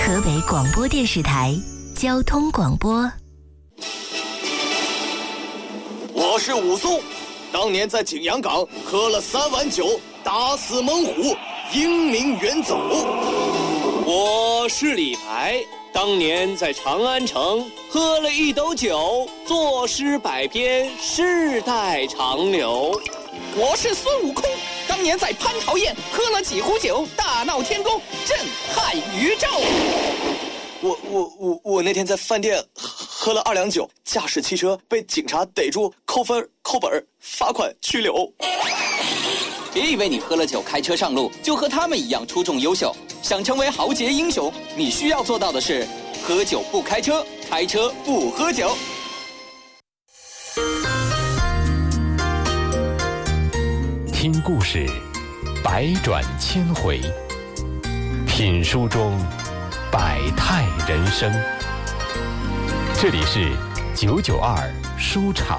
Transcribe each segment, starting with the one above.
河北广播电视台交通广播。 我是武松，当年在景阳冈喝了3碗酒，打死猛虎，英名远走。 我是李白，当年在长安城喝了1斗酒，作诗100篇，世代长流。 我是孙悟空，当年在蟠桃宴喝了几壶酒，大闹天宫，震撼宇宙。 我那天在饭店喝了2两酒，驾驶汽车被警察逮住，扣分、扣本、罚款、拘留。 别以为你喝了酒开车上路就和他们一样出众优秀，想成为豪杰英雄，你需要做到的是喝酒不开车，开车不喝酒。 听故事，百转千回；品书中，百态人生。这里是992书场。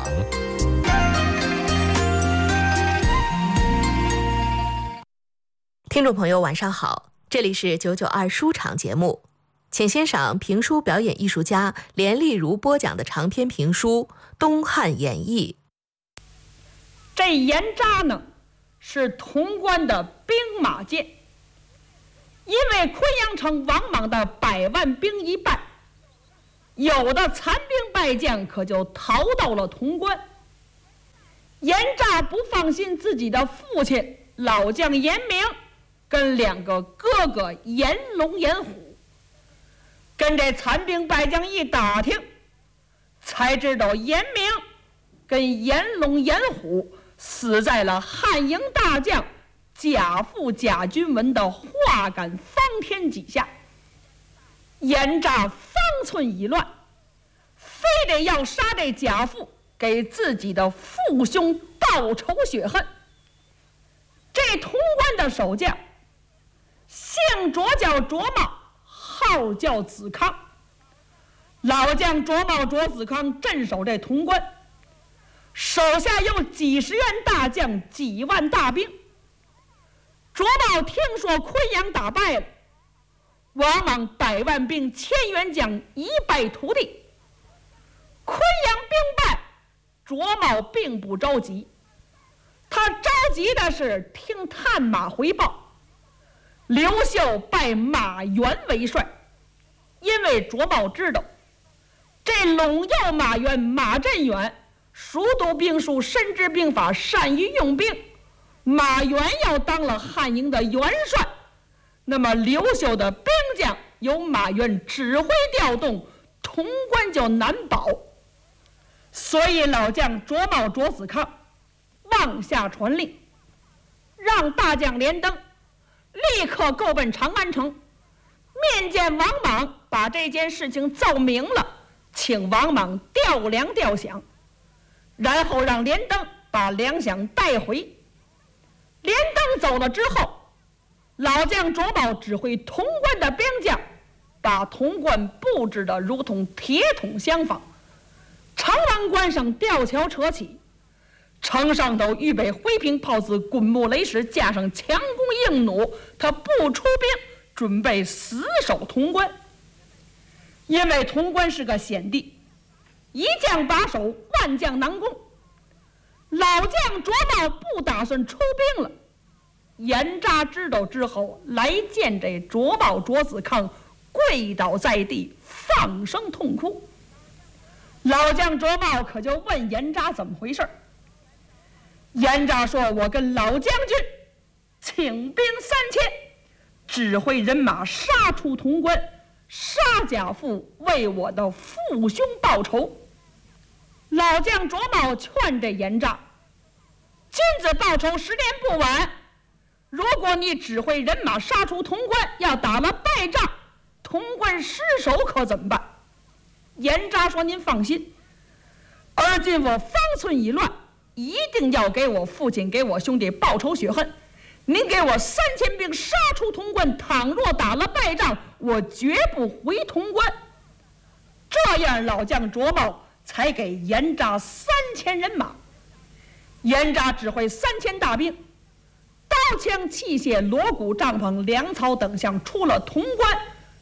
听众朋友晚上好，这里是992书场节目，请欣赏评书表演艺术家连丽如播讲的长篇评书《东汉演义》。 这严扎呢是潼关的兵马监，因为昆阳城王莽的100万兵一败，有的残兵败将可就逃到了潼关。严扎不放心自己的父亲老将严明跟2个哥哥严龙严虎，跟这残兵败将一打听，才知道严明跟严龙严虎死在了汉营大将贾父贾君文的画杆方天戟下。严扎方寸已乱，非得要杀这贾父，给自己的父兄报仇雪恨。这潼关的守将姓卓叫卓茂，号叫子康。老将卓茂卓子康镇守这潼关，手下有几十员大将，几万大兵。卓茂听说昆阳打败了，王莽100万兵1000员将一败涂地。昆阳兵败，卓茂并不着急，他着急的是听探马回报，刘秀拜马援为帅。因为卓茂知道这陇右马援马振远熟读兵书，深知兵法，善于用兵，马援要当了汉营的元帅，那么刘秀的兵将由马援指挥调动，潼关就难保。所以老将卓茂卓子康望下传令，让大将连登立刻购奔长安城，面见王莽，把这件事情奏明了，请王莽调粮调饷，然后让连登把粮饷带回。连登走了之后，老将卓茂指挥潼关的兵将，把潼关布置得如同铁桶相仿。长安关上吊桥扯起，城上头预备灰瓶炮子，滚木雷石，加上强弓硬弩，他不出兵，准备死守潼关。因为潼关是个险地，一将把守，万将难攻。老将卓茂不打算出兵了。严扎知道之后，来见这卓茂卓子康，跪倒在地，放声痛哭。老将卓茂可就问严扎怎么回事。严扎说：“我跟老将军请兵3000，指挥人马杀出潼关，杀贾父，为我的父兄报仇。”老将卓茂劝这严扎：“君子报仇10年不晚，如果你指挥人马杀出潼关，要打了败仗，潼关失守可怎么办？”严扎说：“您放心，而今我方寸已乱，一定要给我父亲给我兄弟报仇雪恨。您给我3000兵杀出潼关，倘若打了败仗，我绝不回潼关。”这样老将卓茂才给严扎3000人马。严扎指挥3000大兵，刀枪器械、锣鼓帐篷、粮草等项出了潼关，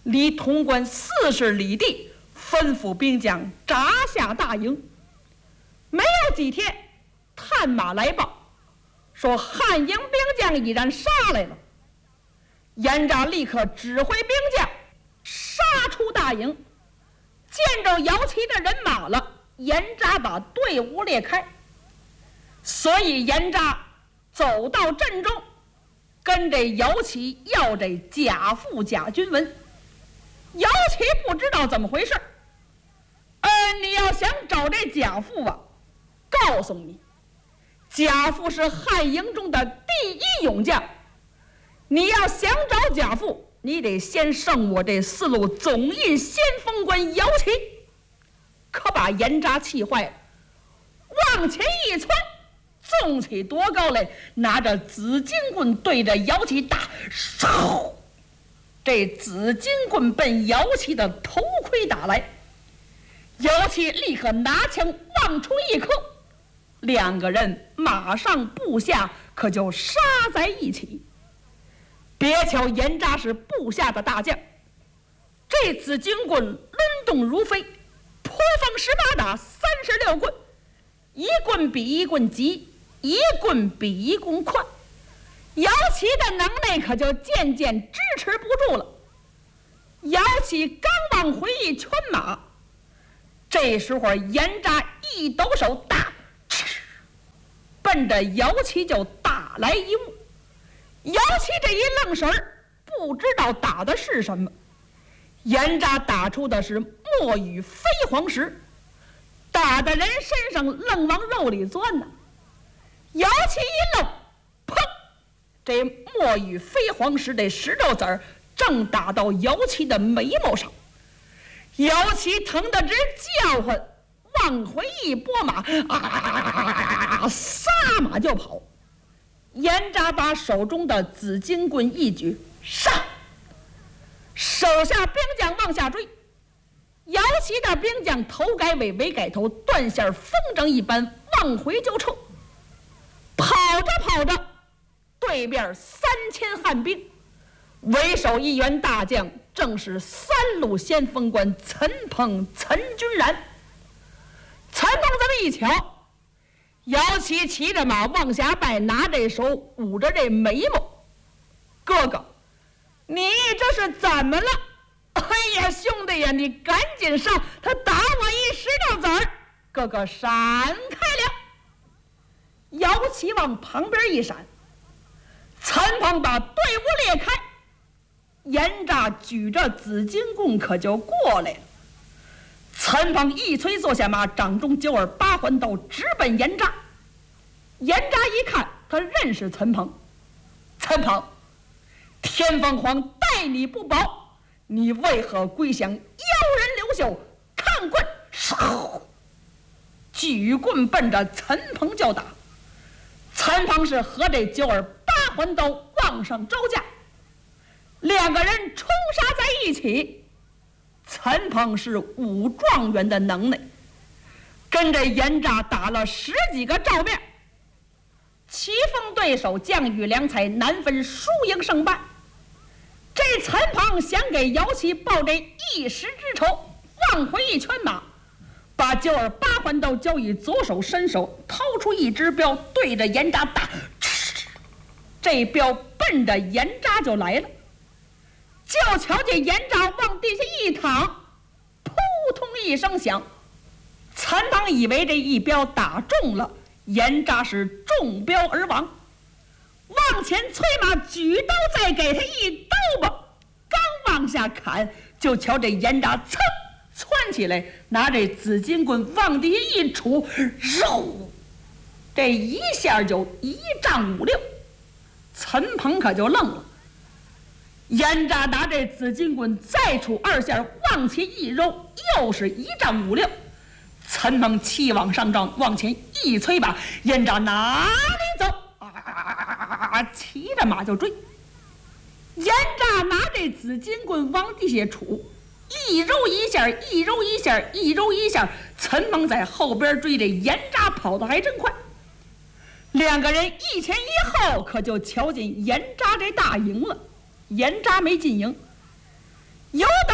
离潼关40里地，吩咐兵将扎下大营。没有几天，探马来报说汉营兵将已然杀来了。严扎立刻指挥兵将杀出大营，见着姚旗的人马了，严扎把队伍裂开，所以严扎走到阵中，跟这姚旗要这贾父贾君文。姚旗不知道怎么回事，你要想找这贾父啊，告诉你，贾父是汉营中的第一勇将。你要想找贾父，你得先胜我这4路总印先锋官姚旗。可把严扎气坏了，往前一窜，纵起多高来，拿着紫金棍对着姚旗打，嗖！这紫金棍奔姚旗的头盔打来，姚旗立刻拿枪往出一磕，两个人马上步下，可就杀在一起。别瞧严扎是部下的大将，这紫金棍抡动如飞，颇方18打36棍，一棍比一棍急，一棍比一棍快。姚旗的能耐可就渐渐支持不住了。姚旗刚往回一圈马，这时候严扎一抖手打，奔着姚旗就打来一物。姚旗这一愣神儿，不知道打的是什么。严扎打出的是墨雨飞黄石，打的人身上愣往肉里钻呢。姚旗一愣，砰！这墨雨飞黄石这石头子儿正打到姚旗的眉毛上，姚旗疼得直叫唤，往回一拨马，撒马就跑。严扎把手中的紫金棍一举，上！手下兵将往下追，姚旗的兵将头改尾，尾改头，断线风筝一般往回就撤。跑着跑着，对面3000汉兵，为首一员大将，正是3路先锋官陈鹏、陈君然。陈鹏这么一瞧，姚旗骑着马往下拜，拿着手捂着这眉毛。哥哥，你这是怎么了？哎呀，兄弟呀，你赶紧上，他打我一石头子儿。哥哥闪开了。姚旗往旁边一闪，陈鹏把队伍裂开，严扎举着紫金棍可就过来了。陈鹏一催坐下马，掌中9耳8环刀直奔严扎。严扎一看，他认识陈鹏。陈鹏，天凤凰待你不薄，你为何归降妖人刘秀？看棍！嗖！举棍奔着陈鹏就打。陈鹏是和这9耳8环刀往上招架，两个人冲杀在一起。陈鹏是武状元的能耐，跟着严扎打了10几个照面，棋逢对手，将遇良才，难分输赢胜败。这陈鹏想给姚旗报这一时之仇，往回一圈马，把9耳8环刀交以左手伸手，掏出一支镖，对着严扎打，这镖奔着严扎就来了。就瞧见严扎往地下一躺，扑通一声响，陈鹏以为这一镖打中了，严扎是中镖而亡。往前催马，举刀再给他一刀吧，刚往下砍，就瞧这严扎噌窜起来，拿这紫金棍往地下一杵，肉，这一下就1丈5-6。陈鹏可就愣了。严扎拿这紫金棍再杵2下，往前一揉，又是1丈5-6。陈鹏气往上涨，往前一催把，严扎哪里走？骑着马就追。严扎拿这紫金棍往地下杵，一揉一下，一揉一下，一揉一下。陈鹏在后边追，这严扎跑得还真快。两个人一前一后，可就瞧见严扎这大营了。严扎没进营，有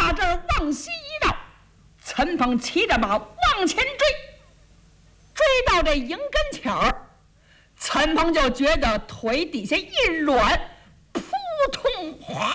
打这儿往西一绕，陈鹏骑着马往前追到这营跟前儿，陈鹏就觉得腿底下一软，扑通哗，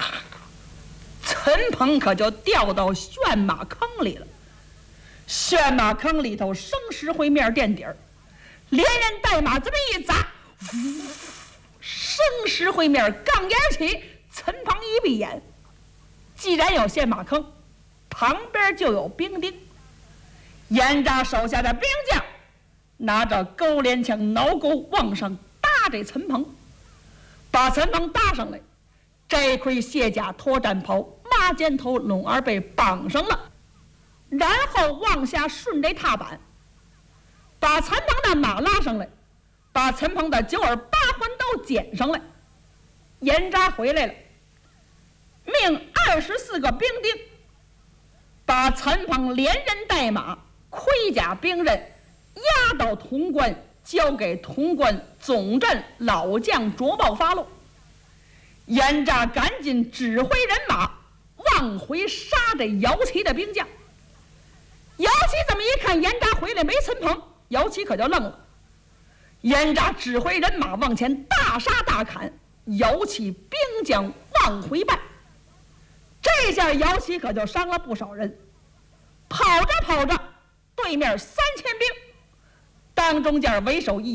陈鹏可就掉到旋马坑里了。旋马坑里头生石灰面垫底儿，连人带马这么一砸，生石灰面杠眼起，陈鹏一闭眼，既然有陷马坑，旁边就有兵丁。严扎手下的兵将拿着钩镰枪挠钩往上搭这陈鹏，把陈鹏搭上来，这盔卸甲脱战袍，马肩头拢儿被绑上了，然后往下顺这踏板，把陈鹏的马拉上来，把陈鹏的9耳8环刀捡上来。严扎回来了，命24个兵丁把陈鹏连人带马盔甲兵刃押到潼关，交给潼关总镇老将卓豹发落。严扎赶紧指挥人马往回杀这姚琦的兵将。姚琦这么一看，严扎回来没陈鹏，姚琦可就愣了。严扎指挥人马往前大杀大砍，姚琦兵将往回败。这下姚琦可就伤了不少人，跑着跑着，对面3000兵，当中间为首一